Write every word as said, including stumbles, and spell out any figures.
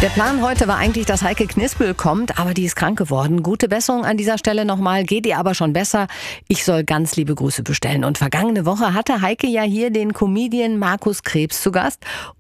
Der Plan heute war eigentlich, dass Heike Knispel kommt, aber die ist krank geworden. Gute Besserung an dieser Stelle nochmal, geht ihr aber schon besser. Ich soll ganz liebe Grüße bestellen. Und vergangene Woche hatte Heike ja hier den Comedian Markus Krebs zu Gast.